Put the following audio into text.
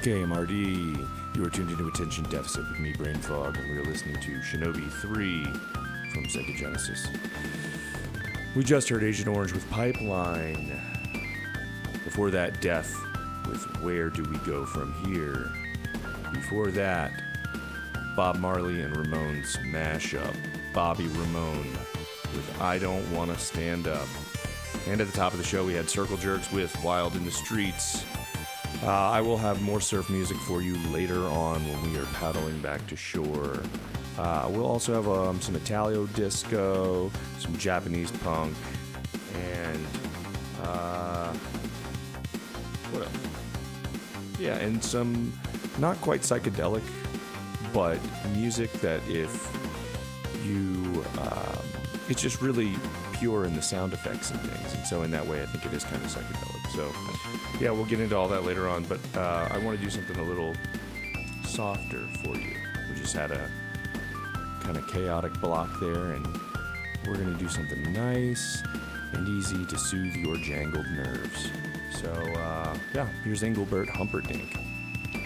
KMRD. You are tuned into Attention Deficit with me, Brain Fog, and we are listening to Shinobi 3 from Sega Genesis. We just heard Agent Orange with Pipeline. Before that, Death with Where Do We Go From Here. Before that, Bob Marley and Ramone's mashup, Bobby Ramone with I Don't Wanna Stand Up. And at the top of the show, we had Circle Jerks with Wild in the Streets. I will have more surf music for you later on when we are paddling back to shore. We'll also have some Italo disco, some Japanese punk, and what else? Yeah, and some not quite psychedelic, but music that if you, it's just really pure in the sound effects and things, and so in that way I think it is kind of psychedelic. So yeah, we'll get into all that later on, but I want to do something a little softer for you. We just had a kind of chaotic block there, and we're going to do something nice and easy to soothe your jangled nerves. So yeah, here's Engelbert Humperdinck.